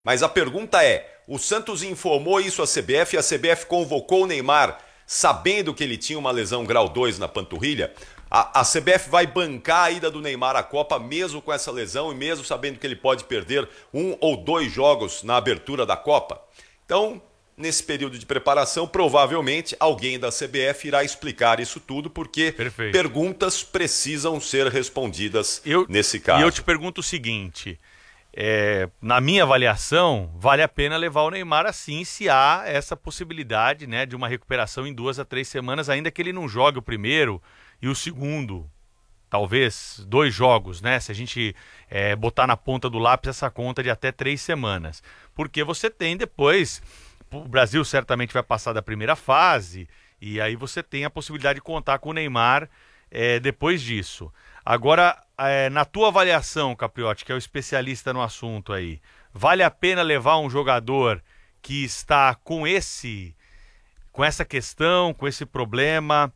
Mas a pergunta é, o Santos informou isso à CBF e a CBF convocou o Neymar sabendo que ele tinha uma lesão grau 2 na panturrilha? A CBF vai bancar a ida do Neymar à Copa mesmo com essa lesão e mesmo sabendo que ele pode perder 1 ou 2 jogos na abertura da Copa? Então, nesse período de preparação, provavelmente alguém da CBF irá explicar isso tudo, porque Perfeito. perguntas precisam ser respondidas nesse caso. E eu te pergunto o seguinte, na minha avaliação, vale a pena levar o Neymar assim, se há essa possibilidade, né, de uma recuperação em 2 a 3 semanas, ainda que ele não jogue o primeiro e o segundo, talvez 2 jogos, né? Se a gente botar na ponta do lápis essa conta de até 3 semanas. Porque você tem depois, o Brasil certamente vai passar da primeira fase, e aí você tem a possibilidade de contar com o Neymar depois disso. Agora, na tua avaliação, Capriotti, que é o especialista no assunto aí, vale a pena levar um jogador que está com essa questão, com esse problema,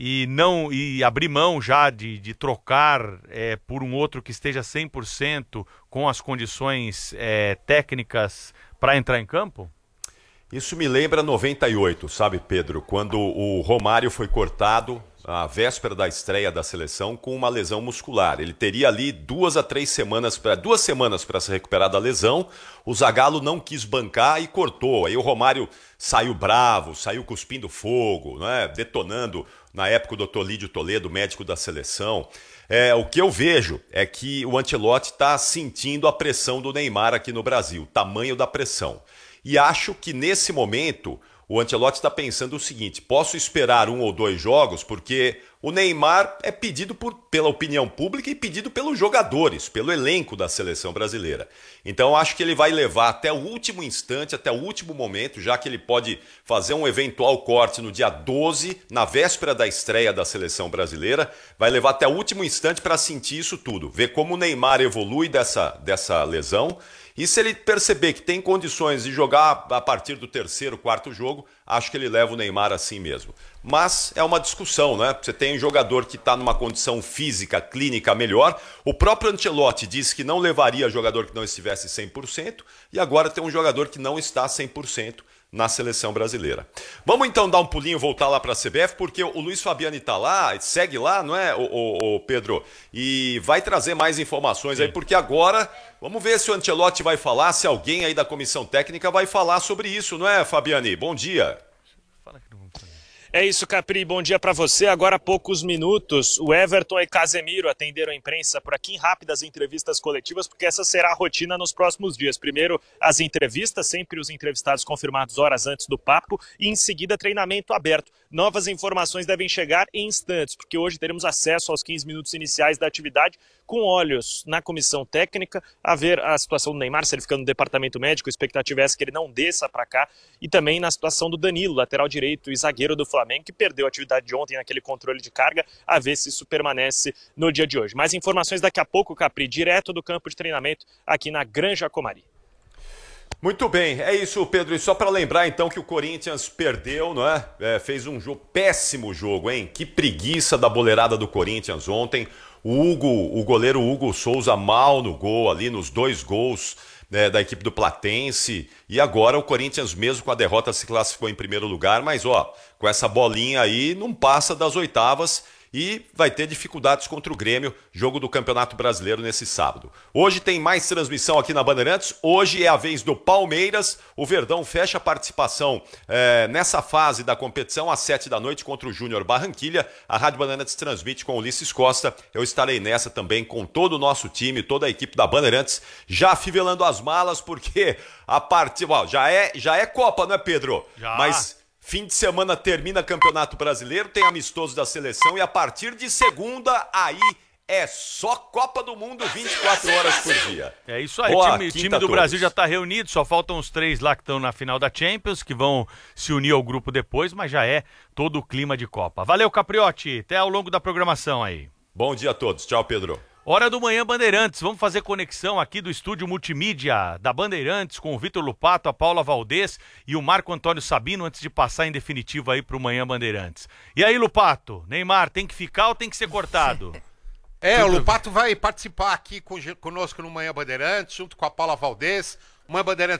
e abrir mão já de trocar por um outro que esteja 100% com as condições técnicas para entrar em campo? Isso me lembra 98, sabe, Pedro? Quando o Romário foi cortado à véspera da estreia da seleção com uma lesão muscular. Ele teria ali 2 a 3 semanas, 2 semanas para se recuperar da lesão. O Zagallo não quis bancar e cortou. Aí o Romário saiu bravo, saiu cuspindo fogo, né? Detonando, na época, o doutor Lídio Toledo, médico da seleção. O que eu vejo é que o Ancelotti está sentindo a pressão do Neymar aqui no Brasil, o tamanho da pressão. E acho que nesse momento o Ancelotti está pensando o seguinte: posso esperar 1 ou 2 jogos, porque o Neymar é pedido pela opinião pública e pedido pelos jogadores, pelo elenco da seleção brasileira. Então acho que ele vai levar até o último instante, até o último momento, já que ele pode fazer um eventual corte no dia 12, na véspera da estreia da seleção brasileira, vai levar até o último instante para sentir isso tudo, ver como o Neymar evolui dessa lesão. E se ele perceber que tem condições de jogar a partir do 3º, 4º jogo, acho que ele leva o Neymar assim mesmo. Mas é uma discussão, né? Você tem um jogador que está numa condição física, clínica melhor. O próprio Ancelotti disse que não levaria jogador que não estivesse 100%. E agora tem um jogador que não está 100% na seleção brasileira. Vamos então dar um pulinho e voltar lá para a CBF, porque o Luiz Fabiani está lá, segue lá, não é, o Pedro? E vai trazer mais informações aí, porque agora vamos ver se o Ancelotti vai falar, se alguém aí da comissão técnica vai falar sobre isso, não é, Fabiani? Bom dia. É isso, Capri, bom dia para você. Agora há poucos minutos, o Everton e Casemiro atenderam a imprensa por aqui em rápidas entrevistas coletivas, porque essa será a rotina nos próximos dias. Primeiro, as entrevistas, sempre os entrevistados confirmados horas antes do papo, e em seguida, treinamento aberto. Novas informações devem chegar em instantes, porque hoje teremos acesso aos 15 minutos iniciais da atividade, com olhos na comissão técnica, a ver a situação do Neymar, se ele fica no departamento médico, a expectativa é que ele não desça para cá, e também na situação do Danilo, lateral direito e zagueiro do Flamengo, que perdeu a atividade de ontem naquele controle de carga, a ver se isso permanece no dia de hoje. Mais informações daqui a pouco, Capri, direto do campo de treinamento aqui na Granja Comari. Muito bem, é isso, Pedro. E só para lembrar então que o Corinthians perdeu, não é? Fez um péssimo jogo, hein? Que preguiça da boleirada do Corinthians ontem. O goleiro Hugo Souza mal no gol ali, nos 2 gols da equipe do Platense. E agora o Corinthians, mesmo com a derrota, se classificou em primeiro lugar, mas com essa bolinha aí não passa das oitavas e vai ter dificuldades contra o Grêmio, jogo do Campeonato Brasileiro nesse sábado. Hoje tem mais transmissão aqui na Bandeirantes, hoje é a vez do Palmeiras, o Verdão fecha a participação nessa fase da competição às 7 da noite contra o Júnior Barranquilha. A Rádio Bandeirantes transmite com o Ulisses Costa, eu estarei nessa também com todo o nosso time, toda a equipe da Bandeirantes, já afivelando as malas, porque a partida, já é Copa, não é, Pedro? Já. Mas fim de semana termina Campeonato Brasileiro, tem amistoso da seleção e a partir de segunda, aí é só Copa do Mundo 24 horas por dia. É isso aí, Boa o time do Brasil já está reunido, só faltam os 3 lá que estão na final da Champions, que vão se unir ao grupo depois, mas já é todo o clima de Copa. Valeu, Capriotti, até ao longo da programação aí. Bom dia a todos, tchau, Pedro. Hora do Manhã Bandeirantes, vamos fazer conexão aqui do estúdio multimídia da Bandeirantes com o Vitor Lupato, a Paula Valdez e o Marco Antônio Sabino antes de passar em definitivo aí pro Manhã Bandeirantes. E aí, Lupato, Neymar, tem que ficar ou tem que ser cortado? O Lupato vai participar aqui conosco no Manhã Bandeirantes, junto com a Paula Valdez. uma bandeira